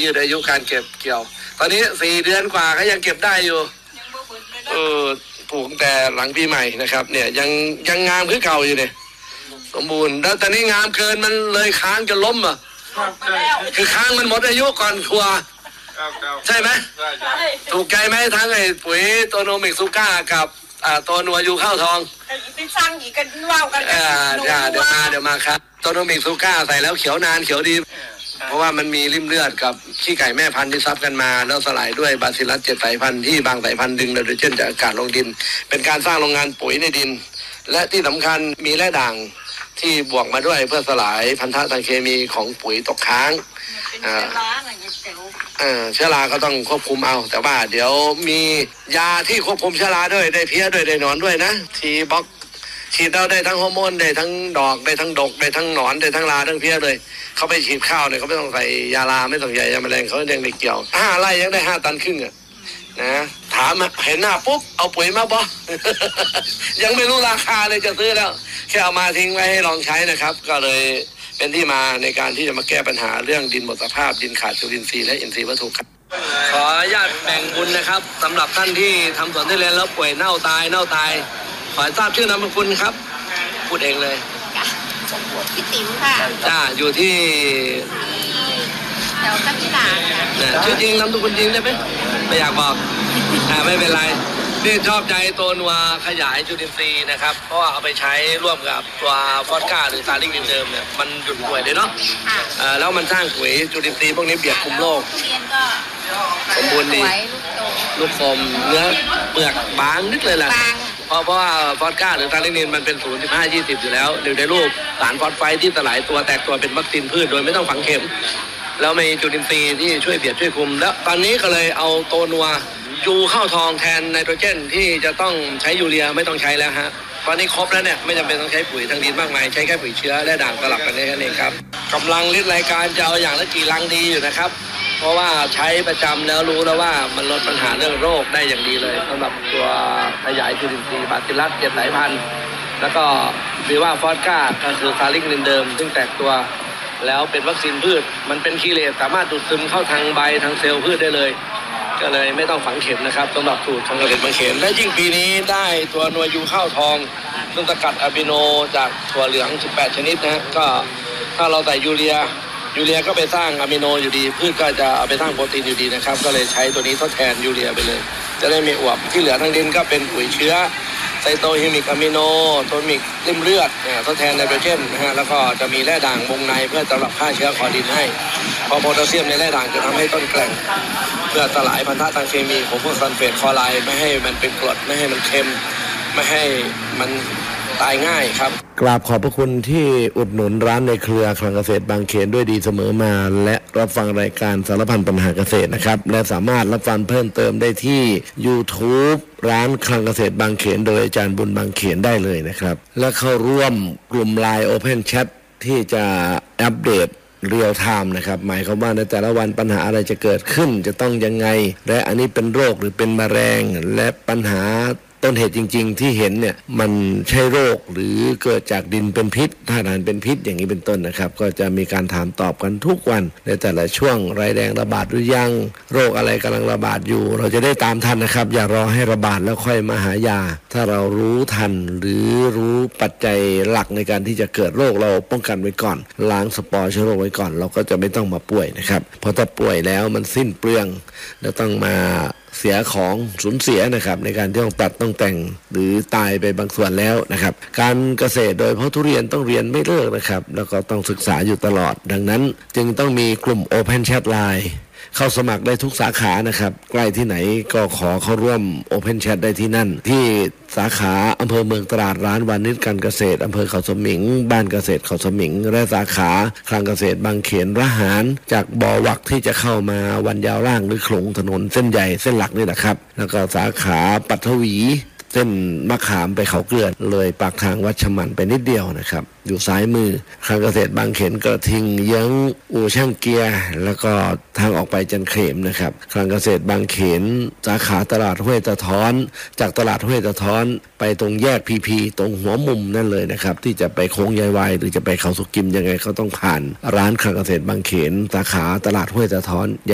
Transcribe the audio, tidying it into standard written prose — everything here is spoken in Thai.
ยืดอายุการเก็บเกี่ยวตอนนี้4 เดือนกว่าก็ยังเก็บได้อยู่ปลูกแต่หลังปีใหม่นะครับเนี่ยยังงามคือเก่าอยู่เนี่ยสมบูรณ์แล้วตอนนี้งามเกินมันเลยค้างจะล้มอ่ะคือค้างมันหมดอายุก่อนครัวใช่ไหมถูกใจไหมทั้งไอ้ปุ๋ยตัวโนมิกซูก้ากับตัวนัวยูข้าวทองไปสร้างอีกกันว่าวกันเดี๋ยวมาครับตัวโนมิกซูก้าใส่แล้วเขียวนานเขียวดีเพราะว่ามันมีริ่มเลือดกับขี้ไก่แม่พันธุ์ที่ซับกันมาแล้วสลายด้วยบาซิลัส7 สายพันธุ์ที่บางสายพันธุ์ดึงไนโตรเจนจากอากาศลงดินเป็นการสร้างโรงงานปุ๋ยในดินและที่สำคัญมีแร่ด่างที่บวกมาด้วยเพื่อสลายพันธะทางเคมีของปุ๋ยตกค้างเชื้อราก็ต้องควบคุมเอาแต่ว่าเดี๋ยวมียาที่ควบคุมเชื้อราด้วยได้เพี้ยด้วยได้หนอนด้วยนะทีบล็อกฉีดเราได้ทั้งฮอร์โมนได้ทั้งดอกได้ทั้งดกได้ทั้งหนอนได้ทั้งราทั้งเพี้ยเลยเขาไปฉีดข้าวเนี่ยเขาไม่ต้องใส่ยาราไม่ต้องใส่ยาแมลงเขายังได้เกี่ยว5 ไร่ยังได้5 ตันครึ่งนะถามเห็นหน้าปุ๊บเอาปุ๋ยมาบ่ ยังไม่รู้ราคาเลยจะซื้อแล้วแค่เอามาทิ้งไว้ให้ลองใช้นะครับก็เลยเป็นที่มาในการที่จะมาแก้ปัญหาเรื่องดินหมดสภาพดินขาดจุลินทรีย์และอินทรีย์วัตถุครับขออนุญาตแบ่งบุญนะครับสำหรับท่านที่ทำสวนทุเรียนแล้วป่วยเน่าตายขอทราบชื่อนามสกุลครับพูดเองเลยพี่ติ๋วค่ะอยู่ที่แถวกัจิลาชื่อจริงนามสกุลจริงได้ไหมไม่อยากบอกไม่เป็นไรนี่ชอบใจตัวนัวขยายจุลินทรีย์นะครับเพราะว่าเอาไปใช้ร่วมกับตัวฟอสก้าหรือซาลิงดินเดิมเนี่ยมันหยุดป่วยเลยเนาะแล้วมันสร้างปุ๋ยจุลินทรีย์พวกนี้เบียดคุมโรคสมบูรณ์ดีลูกกลมเนื้อเปลือกบางนิดเลยแหละเพราะว่าฟอสก้าหรือซาลิงดินมันเป็น0.15-20อยู่แล้วอยู่ในรูปสารฟอสไฟที่สลายตัวแตกตัวเป็นวัคซีนพืชโดยไม่ต้องฝังเข็มแล้วมีจุลินทรีย์ที่ช่วยเบียดช่วยคุมแล้วตอนนี้ก็เลยเอาตัวนัวยูข้าวทองแทนไนโตรเจนที่จะต้องใช้ยูเรียไม่ต้องใช้แล้วฮะตอนนี้ครบแล้วเนี่ยไม่จำเป็นต้องใช้ปุ๋ยทางดินมากมายใช้แค่ปุ๋ยเชื้อและด่างสลับกันแค่นี้ครับกำลังลิตรรายการจะเอาอย่างละกี่ลังดีอยู่นะครับเพราะว่าใช้ประจำแล้วรู้แล้วว่ามันลดปัญหาเรื่องโรคได้อย่างดีเลยสำหรับตัวขยายจุลินทรีย์บาซิลัส7 สายพันธุ์แล้วก็วิว่าฟอสก้าก็คือซาลิงดินเดิมซึ่งแตกตัวแล้วเป็นวัคซีนพืชมันเป็นคีเลสสามารถดูดซึมเข้าทางใบทางเซลล์พืชได้เลยก็เลยไม่ต้องฝังเข็มนะครับสำหรับสูตรทางเกษตรบางเขนและยิ่งปีนี้ได้ตัวนัวยูข้าวทองซึ่งสกัดอะมิโนจากถั่วเหลือง18 ชนิดนะก็ถ้าเราใส่ยูเรียก็ไปสร้างอะมิโนอยู่ดีพืชก็จะเอาไปสร้างโปรตีนอยู่ดีนะครับก็เลยใช้ตัวนี้ทดแทนยูเรียไปเลยจะได้ไม่อวบที่เหลือทางดินก็เป็นปุ๋ยเชื้อไซโตฮิมิกอะมิโนโทมิกริ่มเลือดทดแทนไนโตรเจนนะฮะแล้วก็จะมีแร่ด่างวงในเพื่อสำหรับฆ่าเชื้อคอดินให้พอโพแทสเซียมในแร่ด่างจะทำให้ต้นแกร่งเพื่อสลายพันธะทางเคมีของพวกซัลเฟตคลอไรด์ไม่ให้มันเป็นกรดไม่ให้มันเค็มไม่ให้มันตายง่ายครับกราบขอบพระคุณที่อุดหนุนร้านในเครือคลังเกษตรบางเขนด้วยดีเสมอมาและรับฟังรายการสารพันปัญหาเกษตรนะครับและสามารถรับฟังเพิ่มเติมได้ที่ YouTube ร้านคลังเกษตรบางเขนโดยอาจารย์บุญบางเขนได้เลยนะครับและเข้าร่วมกลุ่ม LINE Open Chat ที่จะอัปเดตเรียลไทม์นะครับหมายความว่าในแต่ละวันปัญหาอะไรจะเกิดขึ้นจะต้องยังไงและอันนี้เป็นโรคหรือเป็นแมลงและปัญหาต้นเหตุจริงๆที่เห็นเนี่ยมันใช่โรคหรือเกิดจากดินเป็นพิษธาตุอาหารเป็นพิษอย่างนี้เป็นต้นนะครับก็จะมีการถามตอบกันทุกวันในแต่ละช่วงรายแดงระบาดหรือยังโรคอะไรกำลังระบาดอยู่เราจะได้ตามทันนะครับอย่ารอให้ระบาดแล้วค่อยมาหายาถ้าเรารู้ทันหรือรู้ปัจจัยหลักในการที่จะเกิดโรคเราป้องกันไว้ก่อนล้างสปอร์เชื้อโรคไว้ก่อนเราก็จะไม่ต้องมาป่วยนะครับเพราะถ้าป่วยแล้วมันสิ้นเปลืองแล้วต้องมาเสียของสูญเสียนะครับในการที่ต้องตัดต้องแต่งหรือตายไปบางส่วนแล้วนะครับการเกษตรโดยเฉพาะทุเรียนต้องเรียนไม่เลิกนะครับแล้วก็ต้องศึกษาอยู่ตลอดดังนั้นจึงต้องมีกลุ่ม Open Chat Line เข้าสมัครได้ทุกสาขานะครับใกล้ที่ไหนก็ขอเข้าร่วม Open Chat ได้ที่นั่นที่สาขาอำเภอเมืองตราดร้านวานิชการเกษตรอำเภอเขาสมิงบ้านเกษตรเขาสมิงและสาขาคลังเกษตรบางเขนระหารจากบ่อวักที่จะเข้ามาวันยาวล่างหรือขลุงถนนเส้นใหญ่เส้นหลักนี่แหละครับแล้วก็สาขาปัทวีเส้นมะขามไปเขาเกลือนเลยปากทางวัดฉมันไปนิดเดียวนะครับอยู่ซ้ายมือคลังเกษตรบางเขนกระทิงเยื้องอู่ช่างเกียร์แล้วก็ทางออกไปจันเขมนะครับคลังเกษตรบางเขนสาขาตลาดห้วยตะท้อนจากตลาดห้วยตะท้อนไปตรงแยกพีตรงหัวมุมนั่นเลยนะครับที่จะไปโค้งยายวายหรือจะไปเขาสุกิมยังไงเขาต้องผ่านร้านคลังเกษตรบางเขนสาขาตลาดห้วยตะท้อน